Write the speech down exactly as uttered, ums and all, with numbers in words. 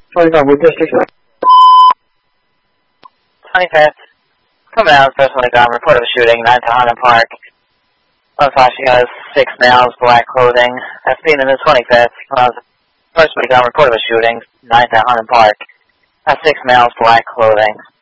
twenty-five, what district? twenty-fifth. Coming out, personally gun, report of a shooting, nine to Highland Park. One flashing has six males, black clothing. That's been in the twenty-fifth. Personally gun, report of a shooting, nine to Highland Park. That's six males, black clothing.